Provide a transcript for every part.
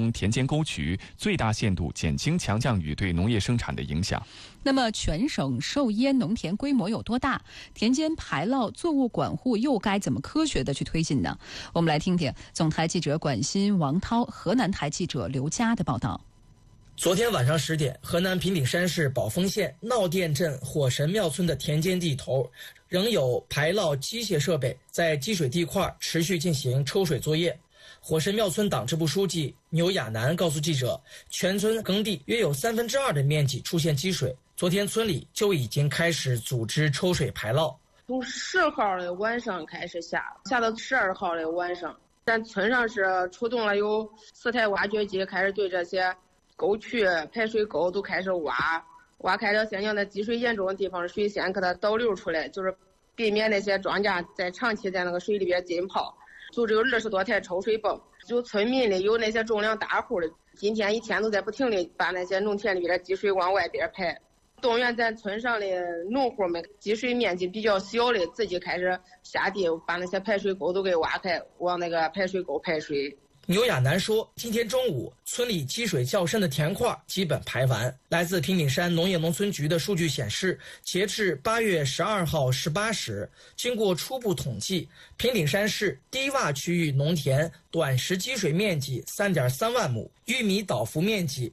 通田间沟渠，最大限度减轻强降雨对农业生产的影响。 那么全省受淹农田规模有多大？田间排涝作物管护又该怎么科学的去推进呢？我们来听听总台记者管鑫、王涛、河南台记者刘佳的报道。 昨天晚上10点，河南平顶山市宝丰县闹店镇火神庙村的田间地头，仍有排涝机械设备在积水地块持续进行抽水作业。火神庙村党支部书记牛亚楠告诉记者，全村耕地约有2/3的面积出现积水，昨天村里就已经开始组织抽水排涝。 从10号的晚上开始下到12号的晚上，咱村上是出动了有4台挖掘机，开始对这些沟渠、排水沟都开始挖开了现象的积水严重的地方，水线给它导流出来，就是避免那些庄稼在长期在那个水里边浸泡。就只有20多台抽水泵，就村民里有那些重量大户的，今天一天都在不停地把那些农田里边的积水往外边排。动员咱村上的农户们，积水面积比较小的，自己开始下地把那些排水沟都给挖开，往那个排水沟排水。 牛亚楠说，今天中午村里积水较深的田块基本排完。来自平顶山农业农村局的数据显示，截至8月12号18时，经过初步统计，平顶山市低洼区域农田短时积水面积3.3万亩，玉米倒伏面积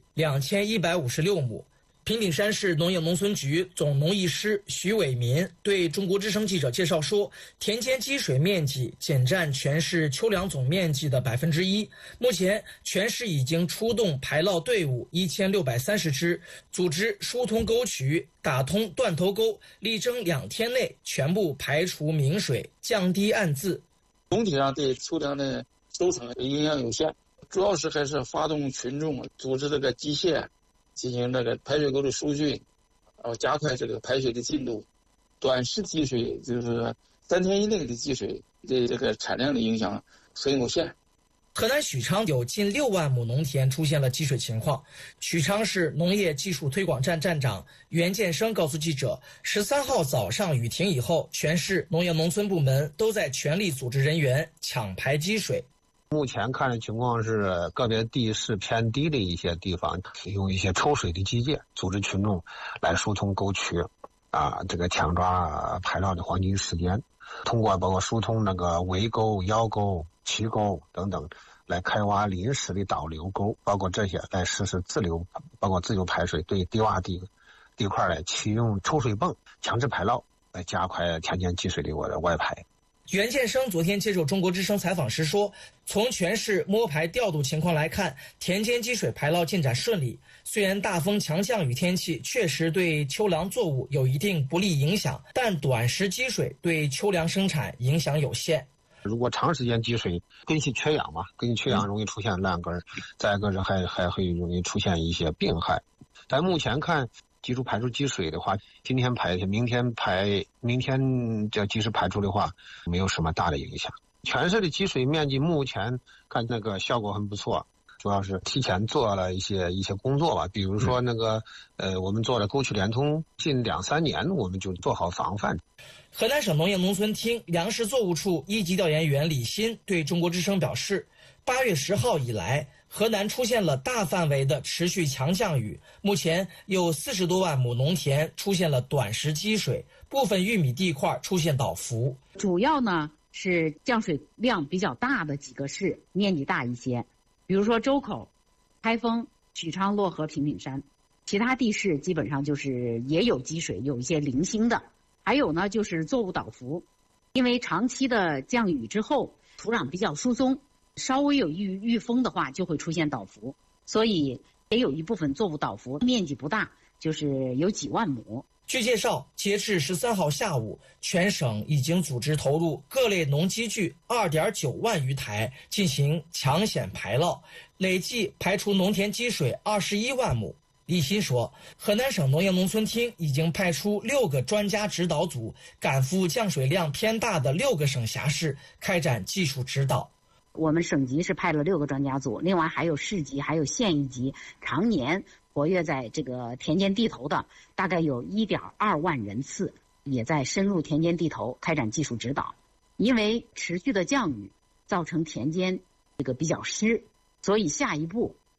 2156亩。平顶山市农业农村局总农艺师徐伟民对中国之声记者介绍说，田间积水面积仅占全市秋粮总面积的1%。目前全市已经出动排涝队伍1630支，组织疏通沟渠，打通断头沟，力争2天内全部排除明水，降低暗渍。 总体上对秋粮的收成影响有限，主要是还是发动群众组织这个机械进行这个排水沟的疏浚，然后加快这个排水的进度。短时积水就是3天以内的积水，对这个产量的影响很有限。 河南许昌有近6万亩农田出现了积水情况。许昌市农业技术推广站站长袁建生告诉记者，13号早上雨停以后，全市农业农村部门都在全力组织人员抢排积水。 目前看的情况是，个别地势偏低的一些地方，用一些抽水的机械组织群众来疏通沟渠，这个抢抓排涝的黄金时间，通过包括疏通那个围沟、腰沟、渠沟等等，来开挖临时的导流沟，包括这些来实施自流，包括自由排水，对低洼地块来启用抽水泵强制排涝，来加快田间积水的外排。 袁建生昨天接受中国之声采访时说，从全市摸排调度情况来看，田间积水排涝进展顺利。虽然大风强降雨天气确实对秋粮作物有一定不利影响，但短时积水对秋粮生产影响有限。 如果长时间积水，根系缺氧嘛，根系缺氧容易出现烂根，再一个人还会容易出现一些病害。但目前看，基础排出积水的话，今天排，明天排，明天这及时排出的话，没有什么大的影响。全市的积水面积目前看那个效果很不错，主要是提前做了一些工作吧，比如说那个我们做了沟渠联通，近2-3年我们就做好防范。 河南省农业农村厅粮食作物处一级调研员李鑫对中国之声表示，8月10号以来，河南出现了大范围的持续强降雨，目前有40多万亩农田出现了短时积水，部分玉米地块出现倒伏。 主要呢是降水量比较大的几个市，面积大一些，比如说周口、开封、许昌、漯河、平顶山，其他地市基本上就是也有积水，有一些零星的。还有呢就是作物倒伏，因为长期的降雨之后，土壤比较疏松，稍微有遇风的话就会出现倒伏，所以也有一部分作物倒伏，面积不大，就是有几万亩。 据介绍，截至13号下午，全省已经组织投入各类农机具2.9万余台进行抢险排涝，累计排除农田积水21万亩。李鑫说，河南省农业农村厅已经派出6个专家指导组，赶赴降水量偏大的6个省辖市，开展技术指导。 我们省级是派了6个专家组，另外还有市级、还有县一级，常年活跃在这个田间地头的，大概有1.2万人次，也在深入田间地头开展技术指导。因为持续的降雨造成田间这个比较湿，所以下一步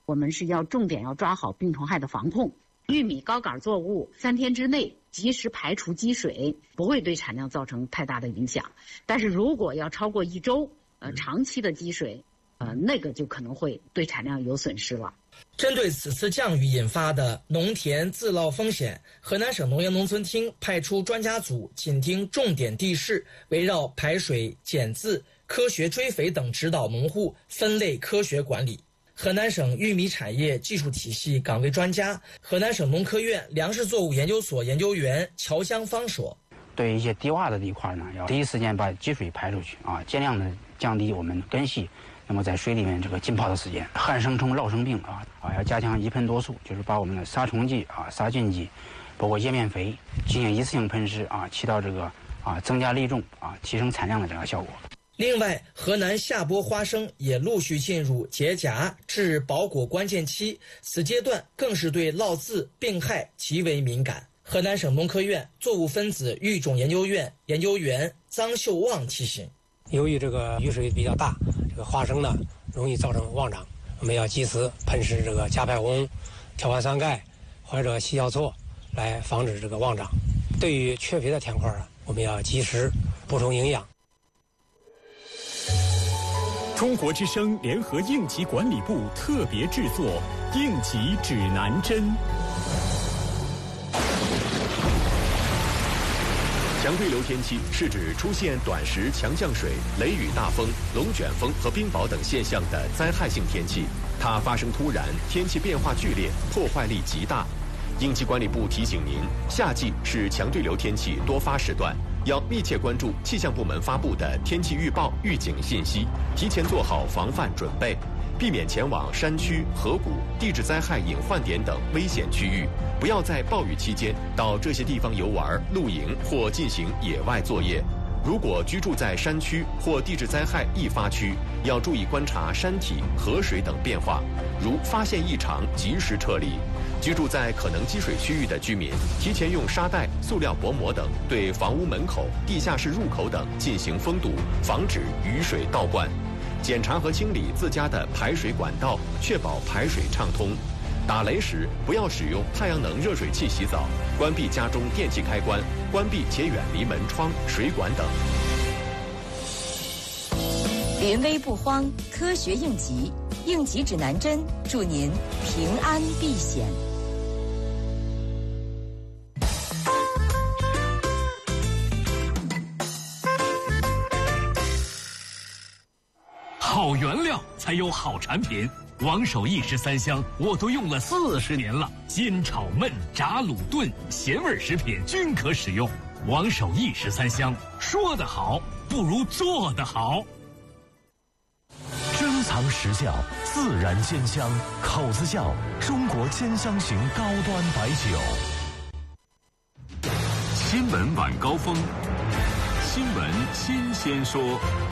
我们是要重点要抓好病虫害的防控。玉米高杆作物3天之内及时排除积水，不会对产量造成太大的影响。但是如果要超过1周，长期的积水，那个就可能会对产量有损失了。 针对此次降雨引发的农田自涝风险，河南省农业农村厅派出专家组紧盯重点地势，围绕排水、减渍、科学追肥等指导农户分类科学管理。河南省玉米产业技术体系岗位专家、河南省农科院粮食作物研究所研究员乔香芳说：“ 对一些低洼的地块呢，要第一时间把积水排出去啊，尽量的降低我们根系那么在水里面这个浸泡的时间。旱生虫、涝生病要加强一喷多数，就是把我们的杀虫剂杀菌剂，包括叶面肥进行一次性喷施起到这个增加粒重提升产量的这个效果。” 另外，河南下播花生也陆续进入结荚至保果关键期，此阶段更是对涝渍病害极为敏感。河南省农科院作物分子育种研究院研究员臧秀旺提醒： 由于这个雨水比较大，这个花生呢容易造成旺长，我们要及时喷施这个加派红、条环酸钙或者硒药唑来防止这个旺长。对于缺肥的田块我们要及时补充营养。 中国之声联合应急管理部特别制作《应急指南针》。 强对流天气是指出现短时强降水、雷雨大风、龙卷风和冰雹等现象的灾害性天气，它发生突然，天气变化剧烈，破坏力极大。应急管理部提醒您，夏季是强对流天气多发时段，要密切关注气象部门发布的天气预报、预警信息，提前做好防范准备，避免前往山区、河谷、地质灾害隐患点等危险区域，不要在暴雨期间到这些地方游玩、露营或进行野外作业。如果居住在山区或地质灾害易发区，要注意观察山体、河水等变化，如发现异常及时撤离。居住在可能积水区域的居民，提前用沙袋、塑料薄膜等对房屋门口、地下室入口等进行封堵，防止雨水倒灌。检查和清理自家的排水管道，确保排水畅通。打雷时不要使用太阳能热水器洗澡，关闭家中电器开关，关闭且远离门窗、水管等。 临危不慌，科学应急，应急指南针，祝您平安避险。 好原料才有好产品。王守义13香我都用了40年了，煎炒焖炸卤炖咸味食品均可使用。王守义13香，说得好不如做得好。 珍藏实窖，自然鲜香，口子窖，中国煎香型高端白酒。 新闻晚高峰，新闻新鲜说。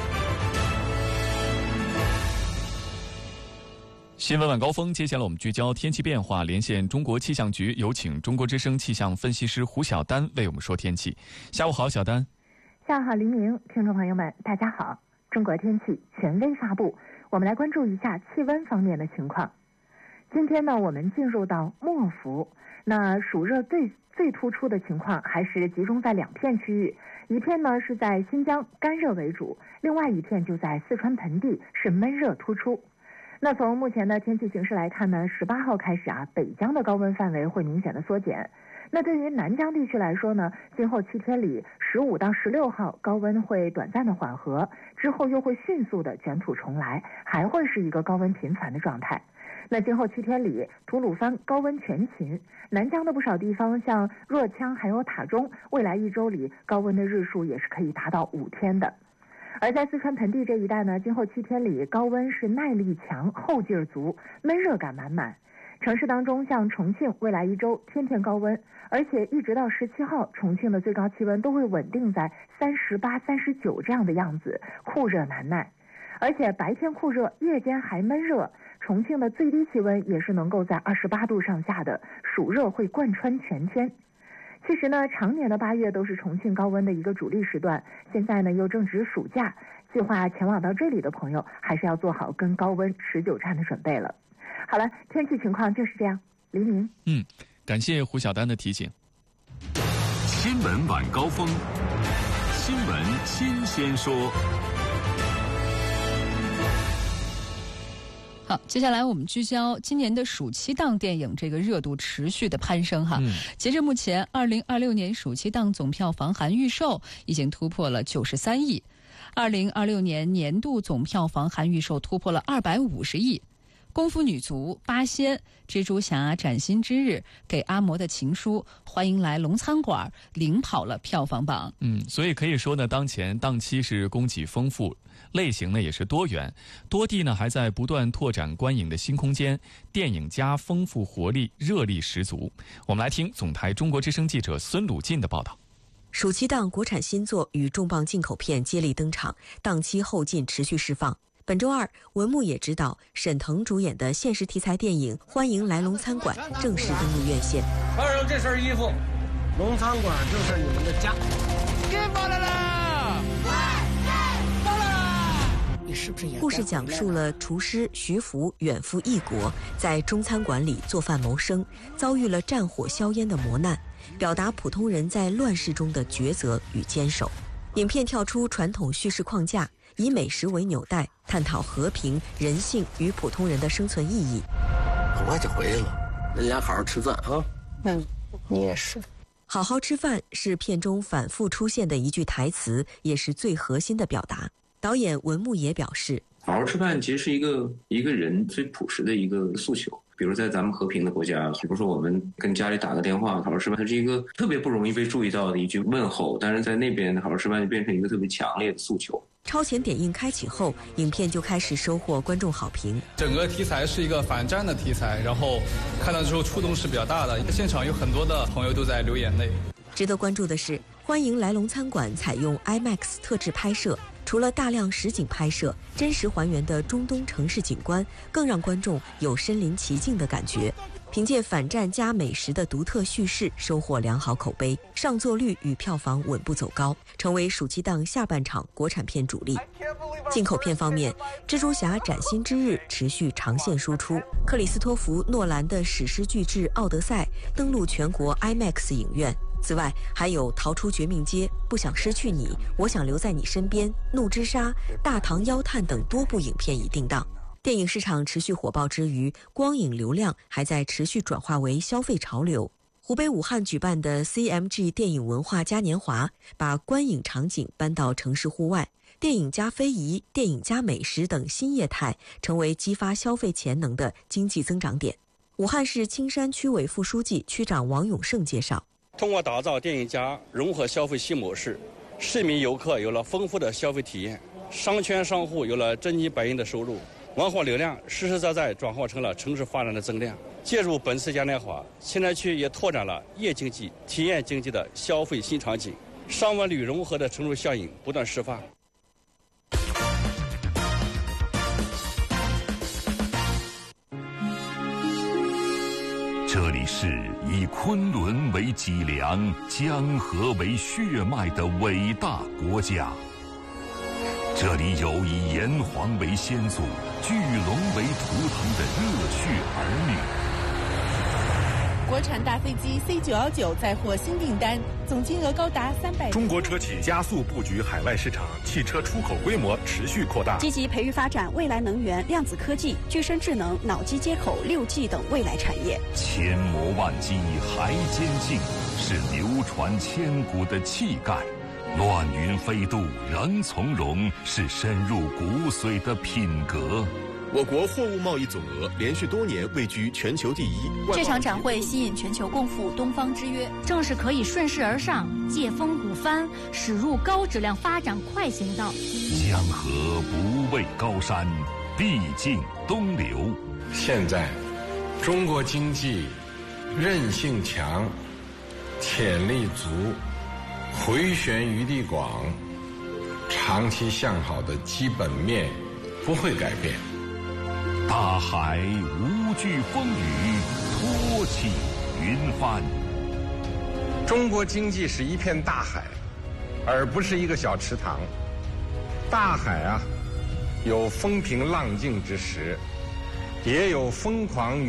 新闻晚高峰，接下来我们聚焦天气变化，连线中国气象局，有请中国之声气象分析师胡晓丹为我们说天气。下午好，小丹。 下午好，黎明，听众朋友们，大家好。中国天气权威发布，我们来关注一下气温方面的情况。今天呢，我们进入到末伏，那暑热最突出的情况还是集中在2片区域，一片呢是在新疆干热为主，另外一片就在四川盆地是闷热突出。那从目前的天气形势来看呢，18号开始北江的高温范围会明显的缩减。那对于南疆地区来说呢，今后7天里15到16号高温会短暂的缓和，之后又会迅速的卷土重来，还会是一个高温频繁的状态。那今后7天里，吐鲁番高温全勤，南疆的不少地方像若羌还有塔中，未来1周里高温的日数也是可以达到5天的。而在四川盆地这一带呢，今后7天里高温是耐力强、后劲儿足，闷热感满满。城市当中，像重庆未来1周天天高温，而且一直到17号，重庆的最高气温都会稳定在38、39这样的样子，酷热难耐。而且白天酷热，夜间还闷热，重庆的最低气温也是能够在28度上下的，暑热会贯穿全天。其实呢，常年的8月都是重庆高温的一个主力时段，现在呢又正值暑假，计划前往到这里的朋友还是要做好跟高温持久战的准备了。 好了，天气情况就是这样。黎明。 感谢胡晓丹的提醒。 新闻晚高峰，新闻新鲜说。 好，接下来我们聚焦今年的暑期档电影这个热度持续的攀升哈。截至目前，2026年暑期档总票房含预售已经突破了93亿，2026年年度总票房含预售突破了250亿。功夫女足、八仙、蜘蛛侠、崭新之日、给阿嬷的情书、欢迎来龙餐馆领跑了票房榜。 所以可以说呢，当前档期是供给丰富，类型呢也是多元，多地呢还在不断拓展观影的新空间，电影加丰富活力，热力十足。我们来听总台中国之声记者孙鲁进的报道。 暑期档国产新作与重磅进口片接力登场，档期后劲持续释放。本周二，文牧野执导、沈腾主演的现实题材电影《欢迎来龙餐馆》正式登陆院线。 穿上这身衣服，龙餐馆就是你们的家。别过来了！过来了！你是不是也？ 故事讲述了厨师徐福远赴异国，在中餐馆里做饭谋生，遭遇了战火硝烟的磨难，表达普通人在乱世中的抉择与坚守。影片跳出传统叙事框架，以美食为纽带，探讨和平、人性与普通人的生存意义。 很快就回来了，人家好好吃饭啊。 你也是。好好吃饭是片中反复出现的一句台词，也是最核心的表达。导演文牧野表示， 好好吃饭其实是一个人最朴实的一个诉求。比如在咱们和平的国家，比如说我们跟家里打个电话，好好吃饭，它是一个特别不容易被注意到的一句问候，但是在那边好好吃饭就变成一个特别强烈的诉求。 超前点映开启后，影片就开始收获观众好评。 整个题材是一个反战的题材，然后看到之后触动是比较大的，现场有很多的朋友都在流眼泪。 值得关注的是，欢迎来龙餐馆采用 IMAX 特制拍摄，除了大量实景拍摄，真实还原的中东城市景观，更让观众有身临其境的感觉。凭借反战加美食的独特叙事，收获良好口碑，上座率与票房稳步走高，成为暑期档下半场国产片主力。进口片方面，蜘蛛侠崭新之日持续长线输出，克里斯托弗·诺兰的史诗巨制《奥德赛》登陆全国 IMAX 影院。此外，还有《逃出绝命街》、不想失去你、我想留在你身边、怒之沙、大唐妖探等多部影片已定档。电影市场持续火爆之余，光影流量还在持续转化为消费潮流。湖北武汉举办的 CMG 电影文化嘉年华，把观影场景搬到城市户外，电影加非遗、电影加美食等新业态，成为激发消费潜能的经济增长点。武汉市青山区委副书记、区长王永胜介绍， 通过打造电影加融合消费新模式，市民游客有了丰富的消费体验，商圈商户有了真金白银的收入，文化流量实实在在转化成了城市发展的增量。借助本次嘉年华，青山区也拓展了夜经济、体验经济的消费新场景，商文旅融合的乘数效应不断释放。 这里是以昆仑为脊梁、江河为血脉的伟大国家。这里有以炎黄为先祖、巨龙为图腾的热血儿女。 国产大飞机 C919 再获新订单，总金额高达300。 中国车企加速布局海外市场，汽车出口规模持续扩大， 积极培育发展未来能源、量子科技、具身智能、脑机接口、6G 等未来产业。 千磨万击还坚劲，是流传千古的气概；乱云飞渡仍从容，是深入骨髓的品格。 我国货物贸易总额连续多年位居全球第一。 这场展会吸引全球共赴东方之约，正是可以顺势而上，借风鼓帆，驶入高质量发展快行道。 江河不畏高山，必尽东流。 现在，中国经济韧性强，潜力足，回旋余地广，长期向好的基本面不会改变。 大海无惧风雨，托起云帆。 中国经济是一片大海，而不是一个小池塘。大海啊，有风平浪静之时， 也有疯狂